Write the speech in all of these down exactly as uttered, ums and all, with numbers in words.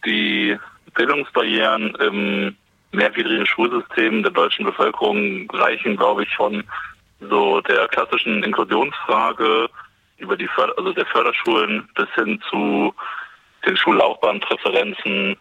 die Bildungsbarrieren im mehrgliedrigen Schulsystem der deutschen Bevölkerung reichen, glaube ich, von so der klassischen Inklusionsfrage über die Förder- also der Förderschulen bis hin zu den Schullaufbahnpräferenzen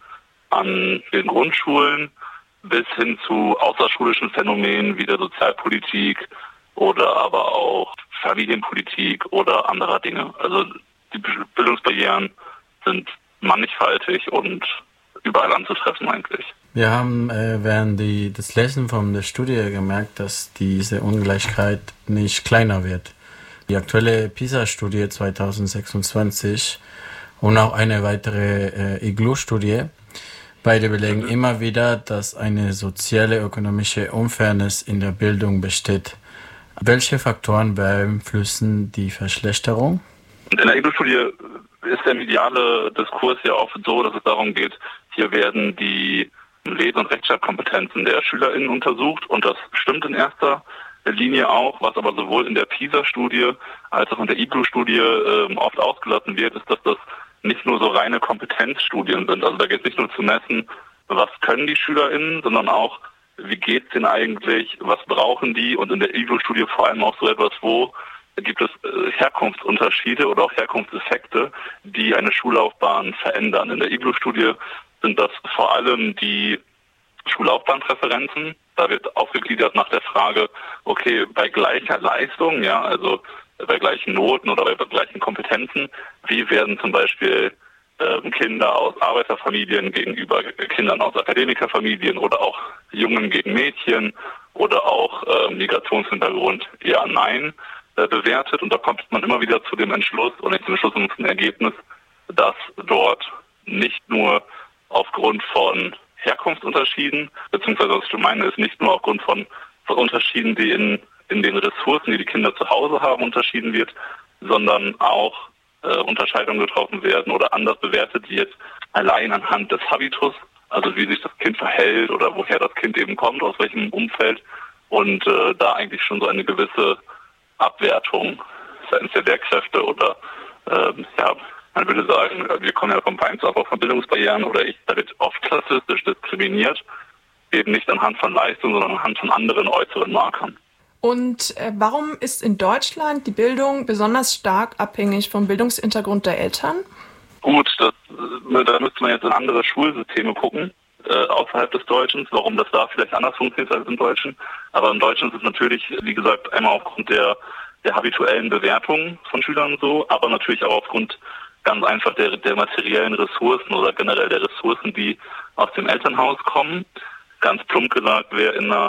an den Grundschulen bis hin zu außerschulischen Phänomenen wie der Sozialpolitik oder aber auch Familienpolitik oder anderer Dinge. Also die Bildungsbarrieren sind mannigfaltig und überall anzutreffen eigentlich. Wir haben äh, während die, des Lesen von der Studie gemerkt, dass diese Ungleichheit nicht kleiner wird. Die aktuelle PISA-Studie zwanzig sechsundzwanzig und auch eine weitere äh, I G L U-Studie, beide belegen mhm. immer wieder, dass eine soziale, ökonomische Unfairness in der Bildung besteht. Welche Faktoren beeinflussen die Verschlechterung? In der I G L U-Studie ist der mediale Diskurs ja oft so, dass es darum geht, hier werden die Lese- und Rechtschreibkompetenzen der SchülerInnen untersucht und das stimmt in erster Linie auch. Was aber sowohl in der PISA-Studie als auch in der I G L U-Studie äh, oft ausgelassen wird, ist, dass das nicht nur so reine Kompetenzstudien sind. Also da geht es nicht nur zu messen, was können die SchülerInnen, sondern auch, wie geht's denen eigentlich, was brauchen die und in der I G L U-Studie vor allem auch so etwas, wo gibt es Herkunftsunterschiede oder auch Herkunftseffekte, die eine Schullaufbahn verändern. In der I G L U-Studie sind das vor allem die Schullaufbahnpräferenzen. Da wird aufgegliedert nach der Frage, okay, bei gleicher Leistung, ja, also bei gleichen Noten oder bei gleichen Kompetenzen, wie werden zum Beispiel äh, Kinder aus Arbeiterfamilien gegenüber Kindern aus Akademikerfamilien oder auch Jungen gegen Mädchen oder auch äh, Migrationshintergrund, ja, nein, äh, bewertet. Und da kommt man immer wieder zu dem Entschluss und nicht zum Entschluss, sondern zum Ergebnis, dass dort nicht nur aufgrund von Herkunftsunterschieden, beziehungsweise was ich meine, ist nicht nur aufgrund von, von Unterschieden, die in, in den Ressourcen, die die Kinder zu Hause haben, unterschieden wird, sondern auch äh, Unterscheidungen getroffen werden oder anders bewertet wird, allein anhand des Habitus, also wie sich das Kind verhält oder woher das Kind eben kommt, aus welchem Umfeld und äh, da eigentlich schon so eine gewisse Abwertung seitens der Lehrkräfte oder äh, ja, man würde sagen, wir kommen ja vom Vereinsaufbau von Bildungsbarrieren oder ich, da wird oft klassistisch diskriminiert, eben nicht anhand von Leistung, sondern anhand von anderen äußeren Markern. Und äh, warum ist in Deutschland die Bildung besonders stark abhängig vom Bildungshintergrund der Eltern? Gut, das, da müsste man jetzt in andere Schulsysteme gucken, äh, außerhalb des Deutschen, warum das da vielleicht anders funktioniert als im Deutschen. Aber im Deutschen ist es natürlich, wie gesagt, einmal aufgrund der, der habituellen Bewertung von Schülern so, aber natürlich auch aufgrund ganz einfach der, der materiellen Ressourcen oder generell der Ressourcen, die aus dem Elternhaus kommen. Ganz plump gesagt, wer in einer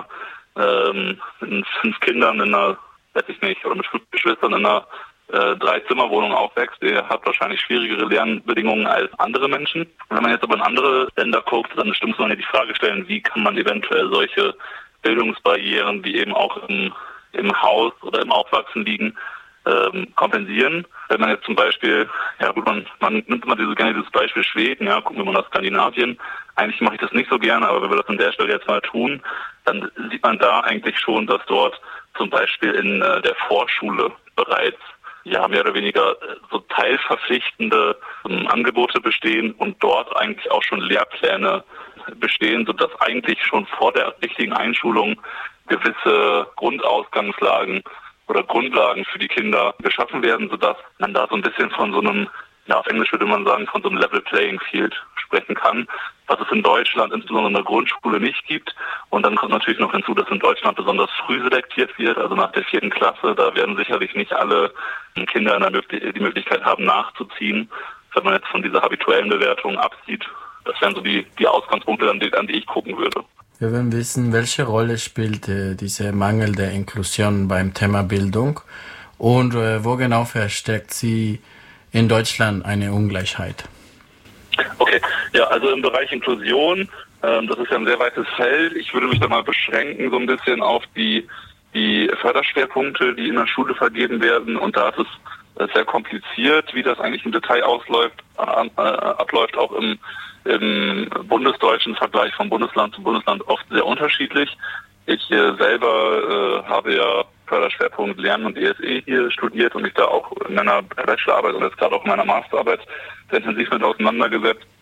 ähm, mit fünf Kindern in einer, weiß ich nicht, oder mit fünf Geschwistern in einer äh, Drei-Zimmer-Wohnung aufwächst, der hat wahrscheinlich schwierigere Lernbedingungen als andere Menschen. Wenn man jetzt aber in andere Länder guckt, dann muss man ja die Frage stellen, wie kann man eventuell solche Bildungsbarrieren, die eben auch im, im Haus oder im Aufwachsen liegen, ähm, kompensieren. Wenn man jetzt zum Beispiel, ja gut, man, man nimmt immer diese, gerne dieses Beispiel Schweden, ja, gucken wir mal nach Skandinavien. Eigentlich mache ich das nicht so gerne, aber wenn wir das an der Stelle jetzt mal tun, dann sieht man da eigentlich schon, dass dort zum Beispiel in äh, der Vorschule bereits ja mehr oder weniger so teilverpflichtende ähm, Angebote bestehen und dort eigentlich auch schon Lehrpläne bestehen, sodass eigentlich schon vor der richtigen Einschulung gewisse Grundausgangslagen oder Grundlagen für die Kinder geschaffen werden, sodass man da so ein bisschen von so einem, ja auf Englisch würde man sagen, von so einem Level Playing Field sprechen kann, was es in Deutschland insbesondere in der Grundschule nicht gibt. Und dann kommt natürlich noch hinzu, dass in Deutschland besonders früh selektiert wird, also nach der vierten Klasse. Da werden sicherlich nicht alle Kinder in der Möglichkeit, die Möglichkeit haben, nachzuziehen, wenn man jetzt von dieser habituellen Bewertung absieht. Das wären so die, die Ausgangspunkte, an die, an die ich gucken würde. Wir wollen wissen, welche Rolle spielt äh, dieser Mangel der Inklusion beim Thema Bildung und äh, wo genau verstärkt sie in Deutschland eine Ungleichheit? Okay, ja, also im Bereich Inklusion, ähm, das ist ja ein sehr weites Feld. Ich würde mich da mal beschränken so ein bisschen auf die, die Förderschwerpunkte, die in der Schule vergeben werden. Und da ist es sehr kompliziert, wie das eigentlich im Detail ausläuft, äh, äh, abläuft, auch im im bundesdeutschen Vergleich von Bundesland zu Bundesland oft sehr unterschiedlich. Ich äh, selber äh, habe ja Förderschwerpunkt Lernen und E S E hier studiert und mich da auch in meiner Bachelorarbeit und jetzt gerade auch in meiner Masterarbeit sehr intensiv mit auseinandergesetzt.